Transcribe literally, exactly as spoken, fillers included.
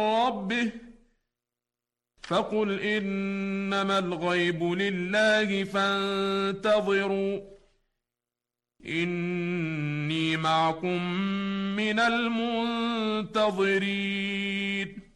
ربه فقل إنما الغيب لله فانتظروا إني معكم من المنتظرين